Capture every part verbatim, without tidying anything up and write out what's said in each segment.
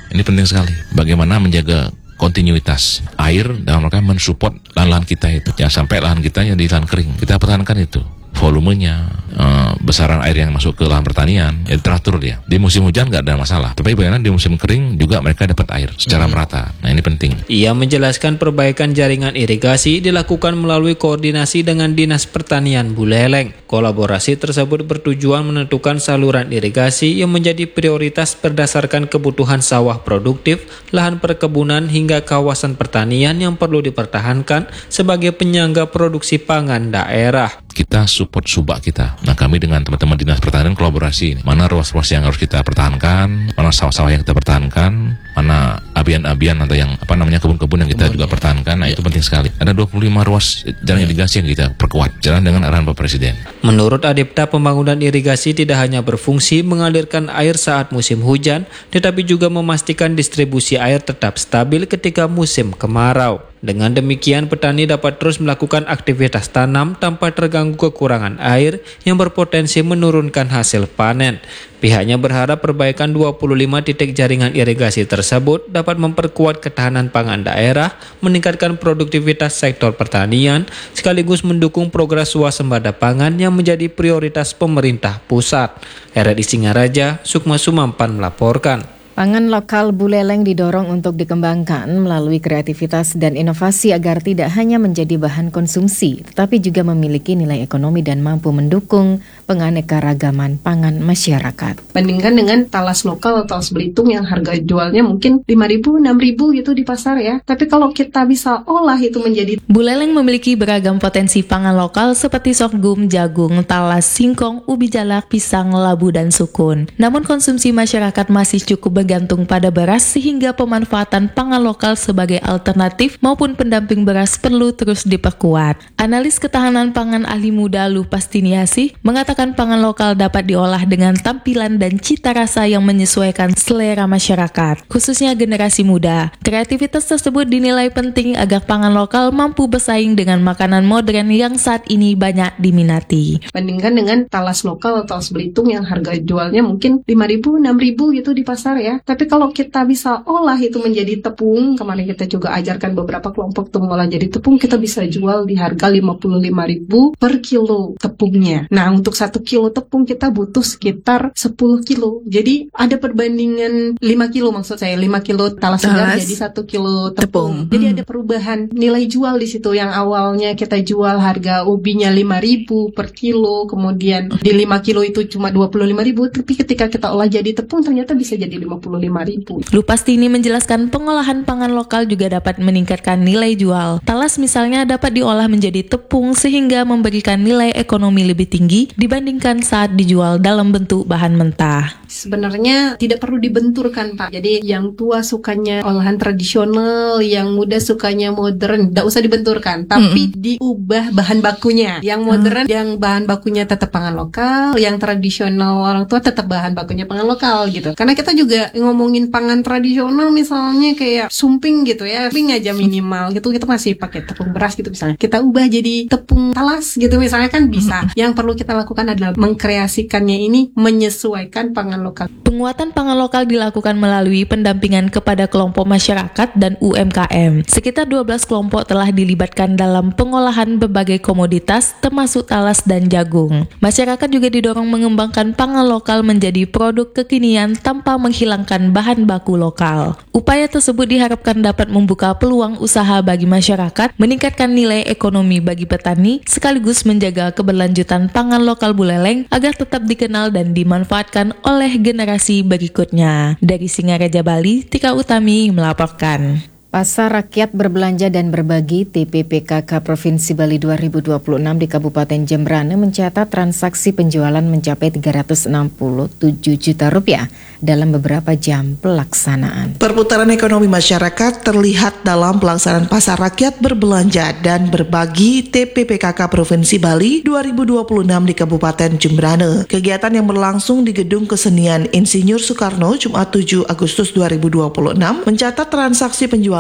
Ini penting sekali. Bagaimana menjaga kontinuitas air dalam rangka mensupport lahan-lahan kita itu. Jangan sampai lahan kita yang di lahan kering. Kita pertahankan itu. Volumenya, uh, besaran air yang masuk ke lahan pertanian, ya teratur dia. Di musim hujan nggak ada masalah. Tapi bagaimana di musim kering juga mereka dapat air secara hmm. merata. Nah ini penting. Ia menjelaskan perbaikan jaringan irigasi dilakukan melalui koordinasi dengan Dinas Pertanian Buleleng. Kolaborasi tersebut bertujuan menentukan saluran irigasi yang menjadi prioritas berdasarkan kebutuhan sawah produktif, lahan perkebunan hingga kawasan pertanian yang perlu dipertahankan sebagai penyangga produksi pangan daerah. Kita support subak kita. Nah kami dengan teman-teman Dinas Pertanian kolaborasi. Mana ruas-ruas yang harus kita pertahankan, mana sawah-sawah yang kita pertahankan, mana abian-abian atau yang apa namanya kebun-kebun yang kita juga pertahankan. Nah itu penting sekali. Ada dua puluh lima ruas jalan irigasi yang kita perkuat. Jalan dengan arahan Pak Presiden. Menurut Adipta, pembangunan irigasi tidak hanya berfungsi mengalirkan air saat musim hujan, tetapi juga memastikan distribusi air tetap stabil ketika musim kemarau. Dengan demikian, petani dapat terus melakukan aktivitas tanam tanpa terganggu kekurangan air yang berpotensi menurunkan hasil panen. Pihaknya berharap perbaikan dua puluh lima titik jaringan irigasi tersebut dapat memperkuat ketahanan pangan daerah, meningkatkan produktivitas sektor pertanian, sekaligus mendukung progres swasembada pangan yang menjadi prioritas pemerintah pusat. R R I Singaraja, Sukma Sumampan melaporkan. Pangan lokal Buleleng didorong untuk dikembangkan melalui kreativitas dan inovasi agar tidak hanya menjadi bahan konsumsi, tetapi juga memiliki nilai ekonomi dan mampu mendukung penganekaragaman pangan masyarakat. Bandingkan dengan talas lokal atau talas Belitung yang harga jualnya mungkin lima ribu, enam ribu gitu di pasar ya. Tapi kalau kita bisa olah itu menjadi... Buleleng memiliki beragam potensi pangan lokal seperti sorghum, jagung, talas, singkong, ubi jalak, pisang, labu, dan sukun. Namun konsumsi masyarakat masih cukup bergantung pada beras sehingga pemanfaatan pangan lokal sebagai alternatif maupun pendamping beras perlu terus diperkuat. Analis ketahanan pangan ahli muda Luh Pastiniasi mengatakan pangan lokal dapat diolah dengan tampilan dan cita rasa yang menyesuaikan selera masyarakat, khususnya generasi muda. Kreativitas tersebut dinilai penting agar pangan lokal mampu bersaing dengan makanan modern yang saat ini banyak diminati. Bandingkan dengan talas lokal atau talas Belitung yang harga jualnya mungkin lima ribu, enam ribu gitu di pasar ya. Tapi kalau kita bisa olah itu menjadi tepung, kemarin kita juga ajarkan beberapa kelompok tuh mengolah jadi tepung, kita bisa jual di harga lima puluh lima ribu per kilo tepungnya. Nah, untuk satu kilo tepung kita butuh sekitar sepuluh kilo. Jadi ada perbandingan lima kilo maksud saya, lima kilo talas segar jadi satu kilo tepung. tepung. Jadi hmm. ada perubahan nilai jual di situ. Yang awalnya kita jual harga ubinya lima ribu per kilo, kemudian di lima kilo itu cuma dua puluh lima ribu, tapi ketika kita olah jadi tepung ternyata bisa jadi lima puluh lima ribu. Luh Pastini menjelaskan pengolahan pangan lokal juga dapat meningkatkan nilai jual. Talas misalnya dapat diolah menjadi tepung sehingga memberikan nilai ekonomi lebih tinggi dibandingkan saat dijual dalam bentuk bahan mentah. Sebenarnya tidak perlu dibenturkan, Pak. Jadi yang tua sukanya olahan tradisional, yang muda sukanya modern, tidak usah dibenturkan, tapi mm-hmm. diubah bahan bakunya. Yang modern, mm. yang bahan bakunya tetap pangan lokal, yang tradisional orang tua tetap bahan bakunya pangan lokal gitu. Karena kita juga ngomongin pangan tradisional misalnya kayak sumping gitu ya, sumping aja minimal gitu, kita masih pakai tepung beras gitu misalnya. Kita ubah jadi tepung talas gitu misalnya kan bisa. Mm-hmm. Yang perlu kita lakukan adalah mengkreasikannya ini menyesuaikan pangan lokal. Penguatan pangan lokal dilakukan melalui pendampingan kepada kelompok masyarakat dan U M K M. Sekitar dua belas kelompok telah dilibatkan dalam pengolahan berbagai komoditas termasuk talas dan jagung. Masyarakat juga didorong mengembangkan pangan lokal menjadi produk kekinian tanpa menghilangkan bahan baku lokal. Upaya tersebut diharapkan dapat membuka peluang usaha bagi masyarakat, meningkatkan nilai ekonomi bagi petani, sekaligus menjaga keberlanjutan pangan lokal Buleleng agar tetap dikenal dan dimanfaatkan oleh generasi berikutnya. Dari Singaraja, Bali, Tika Utami melaporkan. Pasar Rakyat Berbelanja dan Berbagi T P P K K Provinsi Bali dua ribu dua puluh enam di Kabupaten Jembrane mencatat transaksi penjualan mencapai tiga ratus enam puluh tujuh juta rupiah dalam beberapa jam pelaksanaan. Perputaran ekonomi masyarakat terlihat dalam pelaksanaan Pasar Rakyat Berbelanja dan Berbagi T P P K K Provinsi Bali dua ribu dua puluh enam di Kabupaten Jembrane. Kegiatan yang berlangsung di Gedung Kesenian Insinyur Soekarno Jumat tujuh Agustus dua ribu dua puluh enam mencatat transaksi penjualan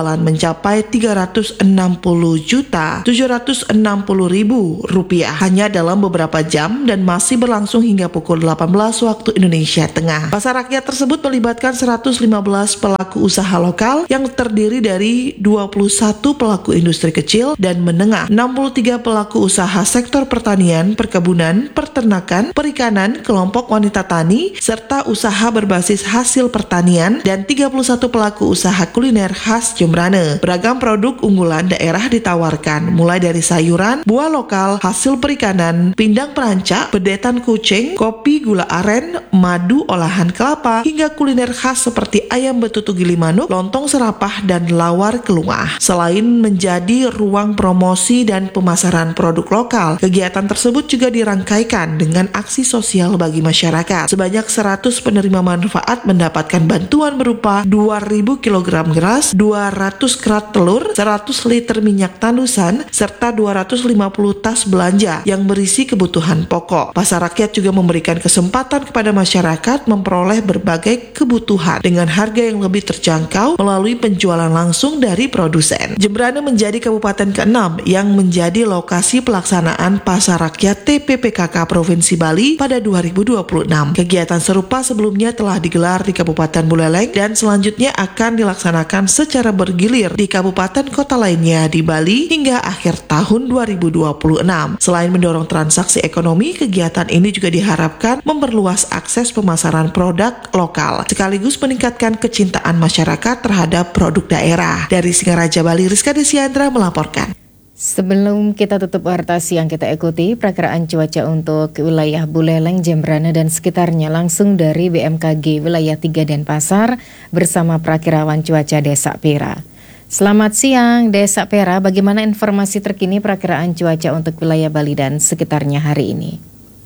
penjualan mencapai tiga ratus enam puluh juta tujuh ratus enam puluh ribu rupiah hanya dalam beberapa jam dan masih berlangsung hingga pukul delapan belas waktu Indonesia Tengah. Pasar rakyat tersebut melibatkan seratus lima belas pelaku usaha lokal yang terdiri dari dua puluh satu pelaku industri kecil dan menengah, enam puluh tiga pelaku usaha sektor pertanian, perkebunan, peternakan, perikanan, kelompok wanita tani, serta usaha berbasis hasil pertanian, dan tiga puluh satu pelaku usaha kuliner khas Jembrane. Beragam produk unggulan daerah ditawarkan, mulai dari sayuran, buah lokal, hasil perikanan, pindang perancak, bedetan kucing, kopi gula aren, madu olahan kelapa, hingga kuliner khas seperti ayam betutu gili manuk, lontong serapah, dan lawar kelungah. Selain menjadi ruang promosi dan pemasaran produk lokal, kegiatan tersebut juga dirangkaikan dengan aksi sosial bagi masyarakat. Sebanyak seratus penerima manfaat mendapatkan bantuan berupa dua ribu kilogram beras, dua ratus kerat telur, seratus liter minyak tandusan, serta dua ratus lima puluh tas belanja yang berisi kebutuhan pokok. Pasar rakyat juga memberikan kesempatan kepada masyarakat memperoleh berbagai kebutuhan dengan harga yang lebih terjangkau melalui penjualan langsung dari produsen. Jembrane menjadi kabupaten keenam yang menjadi lokasi pelaksanaan Pasar Rakyat T P P K K Provinsi Bali pada dua ribu dua puluh enam. Kegiatan serupa sebelumnya telah digelar di Kabupaten Buleleng dan selanjutnya akan dilaksanakan secara bergilir di kabupaten kota lainnya di Bali hingga akhir tahun dua ribu dua puluh enam. Selain mendorong transaksi ekonomi, kegiatan ini juga diharapkan memperluas akses pemasaran produk lokal sekaligus meningkatkan kecintaan masyarakat terhadap produk daerah. Dari Singaraja Bali, Rizka Desiandra melaporkan. Sebelum kita tutup warta siang, kita ikuti perakiraan cuaca untuk wilayah Buleleng, Jembrane, dan sekitarnya langsung dari B M K G Wilayah tiga Denpasar bersama perakirawan cuaca Desa Pera. Selamat siang Desa Pera, bagaimana informasi terkini perakiraan cuaca untuk wilayah Bali dan sekitarnya hari ini?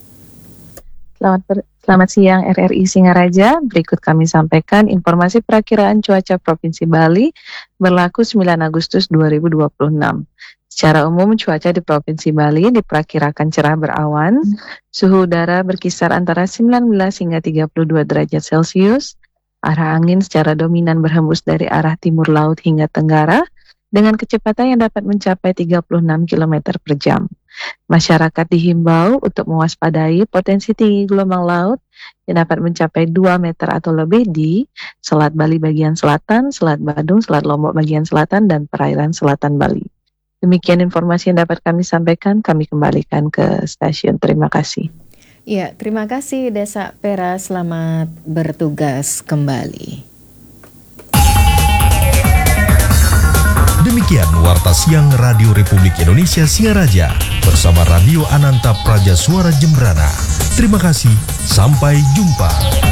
Selamat, selamat siang R R I Singaraja, berikut kami sampaikan informasi perakiraan cuaca Provinsi Bali berlaku sembilan Agustus dua ribu dua puluh enam. Secara umum cuaca di Provinsi Bali diperkirakan cerah berawan, suhu udara berkisar antara sembilan belas hingga tiga puluh dua derajat Celcius, arah angin secara dominan berhembus dari arah timur laut hingga tenggara, dengan kecepatan yang dapat mencapai tiga puluh enam kilometer per jam. Masyarakat dihimbau untuk mewaspadai potensi tinggi gelombang laut yang dapat mencapai dua meter atau lebih di Selat Bali bagian selatan, Selat Badung, Selat Lombok bagian selatan, dan perairan selatan Bali. Demikian informasi yang dapat kami sampaikan, kami kembalikan ke stasiun. Terima kasih. Ya, terima kasih Desa Pera, selamat bertugas kembali. Demikian Warta Siang Radio Republik Indonesia Singaraja bersama Radio Ananta Praja Suara Jembrana. Terima kasih, sampai jumpa.